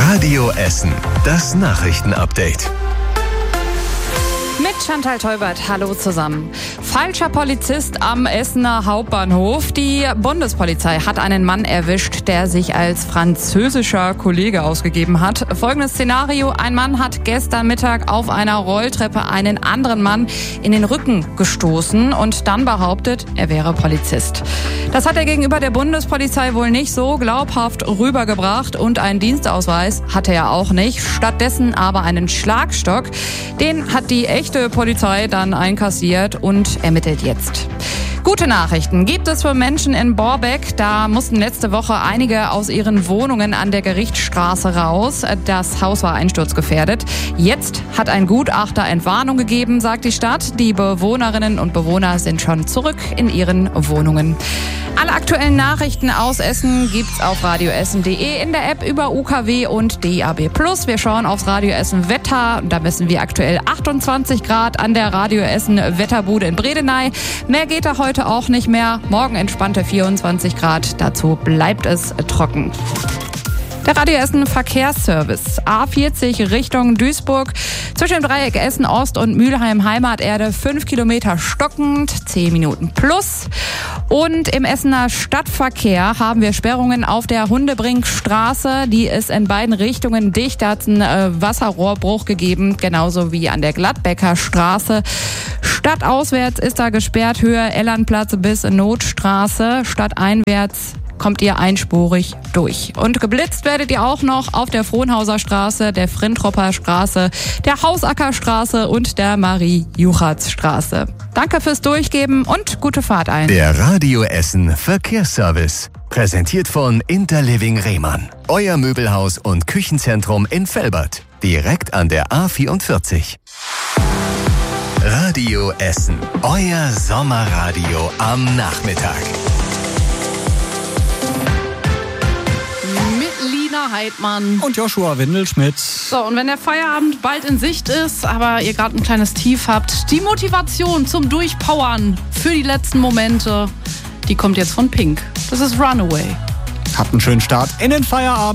Radio Essen, das Nachrichtenupdate. Mit Chantal Teubert, hallo zusammen. Falscher Polizist am Essener Hauptbahnhof. Die Bundespolizei hat einen Mann erwischt, der sich als französischer Kollege ausgegeben hat. Folgendes Szenario: Ein Mann hat gestern Mittag auf einer Rolltreppe einen anderen Mann in den Rücken gestoßen und dann behauptet, er wäre Polizist. Das hat er gegenüber der Bundespolizei wohl nicht so glaubhaft rübergebracht und einen Dienstausweis hatte er auch nicht. Stattdessen aber einen Schlagstock. Den hat die echte Polizei dann einkassiert und ermittelt jetzt. Gute Nachrichten gibt es für Menschen in Borbeck. Da mussten letzte Woche einige aus ihren Wohnungen an der Gerichtsstraße raus. Das Haus war einsturzgefährdet. Jetzt hat ein Gutachter Entwarnung gegeben, sagt die Stadt. Die Bewohnerinnen und Bewohner sind schon zurück in ihren Wohnungen. Alle aktuellen Nachrichten aus Essen gibt's auf radioessen.de, in der App über UKW und DAB+. Wir schauen aufs Radio Essen Wetter. Da messen wir aktuell 28 Grad an der Radio Essen Wetterbude in Bredeney. Mehr geht da heute auch nicht mehr. Morgen entspannte 24 Grad. Dazu bleibt es trocken. Der Radio Essen Verkehrsservice. A40 Richtung Duisburg. Zwischen Dreieck Essen Ost und Mülheim Heimaterde 5 Kilometer stockend, 10 Minuten plus. Und im Essener Stadtverkehr haben wir Sperrungen auf der Hundebrinkstraße. Die ist in beiden Richtungen dicht. Da hat es einen Wasserrohrbruch gegeben, genauso wie an der Gladbecker Straße. Stadtauswärts ist da gesperrt, Höhe Ellernplatz bis Notstraße. Stadteinwärts kommt ihr einspurig durch. Und geblitzt werdet ihr auch noch auf der Frohnhauser Straße, der Frintropper Straße, der Hausacker-Straße und der Marie-Juchatz-Straße. Danke fürs Durchgeben und gute Fahrt ein. Der Radio Essen Verkehrsservice. Präsentiert von Interliving Rehmann. Euer Möbelhaus und Küchenzentrum in Velbert. Direkt an der A44. Radio Essen. Euer Sommerradio am Nachmittag. Heidmann und Joshua Windelschmidt. So, und wenn der Feierabend bald in Sicht ist, aber ihr gerade ein kleines Tief habt, die Motivation zum Durchpowern für die letzten Momente, die kommt jetzt von Pink. Das ist Runaway. Habt einen schönen Start in den Feierabend.